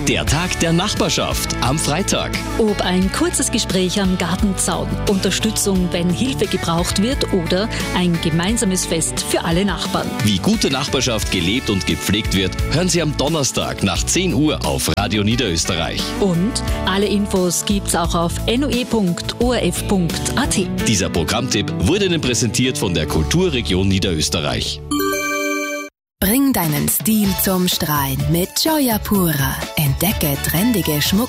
Der Tag der Nachbarschaft am Freitag. Ob ein kurzes Gespräch am Gartenzaun, Unterstützung, wenn Hilfe gebraucht wird oder ein gemeinsames Fest für alle Nachbarn. Wie gute Nachbarschaft gelebt und gepflegt wird, hören Sie am Donnerstag nach 10 Uhr auf Radio Niederösterreich. Und alle Infos gibt's auch auf noe.orf.at. Dieser Programmtipp wurde Ihnen präsentiert von der Kulturregion Niederösterreich. Bring deinen Stil zum Strahlen mit Joyapura. Entdecke trendige Schmuck